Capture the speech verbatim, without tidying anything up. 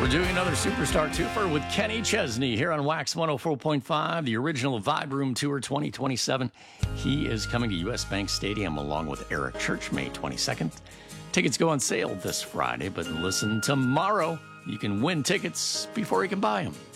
We're doing another Superstar Twofer with Kenny Chesney here on Wax one oh four point five, the original Vibe Room Tour twenty twenty-seven. He is coming to U S. Bank Stadium along with Eric Church May twenty-second. Tickets go on sale this Friday, but listen tomorrow. You can win tickets before you can buy them.